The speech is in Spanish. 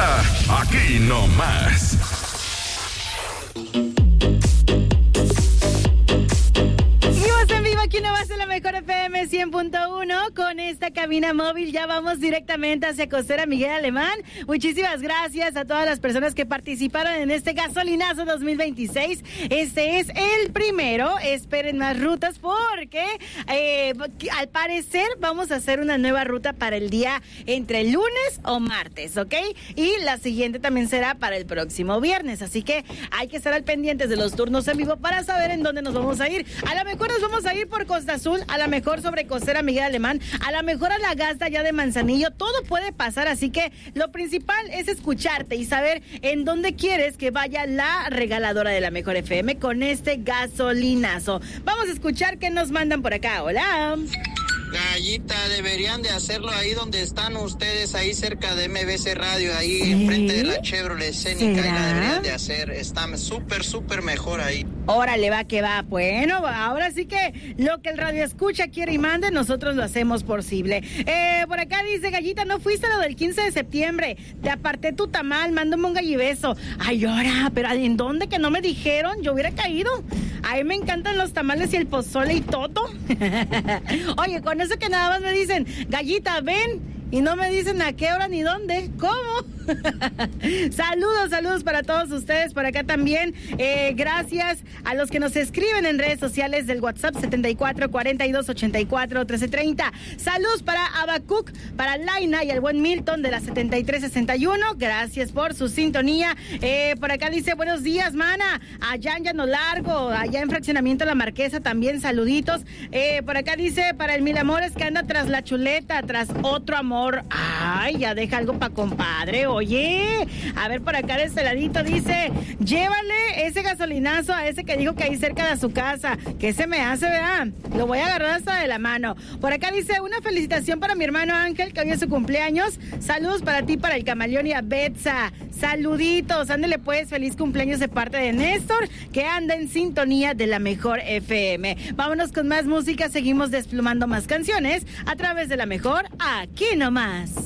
está aquí nomás. Aquí no vas a la mejor FM 100.1 con esta cabina móvil. Ya vamos directamente hacia Costera Miguel Alemán. Muchísimas gracias a todas las personas que participaron en este gasolinazo 2026. Este es el primero. Esperen más rutas porque al parecer vamos a hacer una nueva ruta para el día entre lunes o martes, ¿ok? Y la siguiente también será para el próximo viernes. Así que hay que estar al pendientes de los turnos en vivo para saber en dónde nos vamos a ir. A lo mejor nos vamos a ir por Costa Azul, a lo mejor sobre Costera Miguel Alemán, a lo mejor a la Gazda ya de Manzanillo. Todo puede pasar, así que lo principal es escucharte y saber en dónde quieres que vaya la regaladora de la mejor FM con este gasolinazo. Vamos a escuchar qué nos mandan por acá. Hola. Gallita, deberían de hacerlo ahí donde están ustedes, ahí cerca de MBC Radio, ahí enfrente de la Chevrolet Scénica. Ahí la deberían de hacer, está súper mejor ahí. Órale, va que va. Bueno, ahora sí que lo que el radio escucha, quiere y mande, nosotros lo hacemos posible. Por acá dice, Gallita, no fuiste a lo del 15 de septiembre, te aparté tu tamal, mándame un gallibeso. Ay, ahora, pero ¿en dónde que no me dijeron? Yo hubiera caído. A mí me encantan los tamales y el pozole y todo. Oye, con eso que nada más me dicen, Gallita, ven, y no me dicen a qué hora ni dónde. ¿Cómo? Saludos para todos ustedes por acá también. Gracias a los que nos escriben en redes sociales del WhatsApp 74 42 84 13 30. Saludos para Abacuc, para Laina y el buen Milton de la 73 61. Gracias por su sintonía. Por acá dice, buenos días, mana. Allá en Llano Largo, allá en Fraccionamiento La Marquesa también, saluditos. Por acá dice, para el Mil Amores que anda tras la chuleta, tras otro amor. Ay, ya deja algo pa' compadre. Oye, a ver, por acá de este ladito dice, llévale ese gasolinazo a ese que dijo que ahí cerca de su casa, que se me hace, ¿verdad? Lo voy a agarrar hasta de la mano. Por acá dice, una felicitación para mi hermano Ángel, que hoy es su cumpleaños. Saludos para ti, para el Camaleón y a Betsa. Saluditos, ándele pues, feliz cumpleaños de parte de Néstor, que anda en sintonía de la mejor FM. Vámonos con más música, seguimos desplumando más canciones a través de la mejor, aquí nomás.